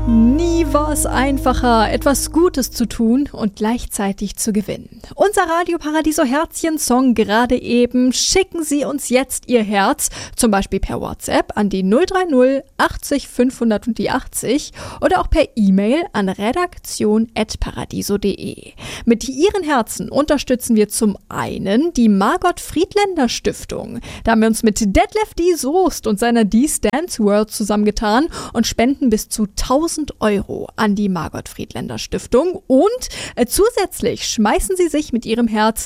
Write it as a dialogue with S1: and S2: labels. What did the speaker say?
S1: Nie war es einfacher, etwas Gutes zu tun und gleichzeitig zu gewinnen. Unser Radio Paradiso Herzchen-Song gerade eben. Schicken Sie uns jetzt Ihr Herz, zum Beispiel per WhatsApp an die 030 80 500 und die 80 oder auch per E-Mail an redaktion@paradiso.de. Mit Ihren Herzen unterstützen wir zum einen die Margot Friedländer Stiftung. Da haben wir uns mit Detlef D. Soest und seiner D-Dance World zusammengetan und spenden bis zu 1.000 € an die Margot Friedländer Stiftung und zusätzlich schmeißen Sie sich mit Ihrem Herz